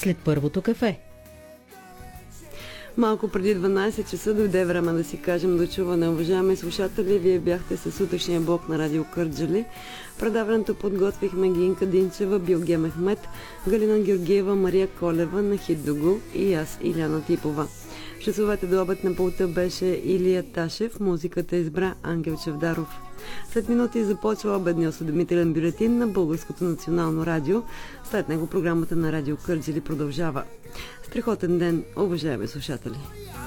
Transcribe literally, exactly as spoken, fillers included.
след първото кафе. Малко преди дванайсет часа дойде време да си кажем до чуване. Уважаеми слушатели, вие бяхте със сутрешния блок на Радио Кърджали. Предаването подготвихме Гинка Динчева, Билге Мехмет, Галина Георгиева, Мария Колева, Нахид Дугу и аз, Иляна Типова. В часовете до обед на пулта беше Илия Ташев, музиката избра Ангел Чевдаров. След минути започва обедния осведомителен бюлетин на Българското национално радио. След него програмата на Радио Кърджали продължава. Страхотен ден, уважаеми слушатели!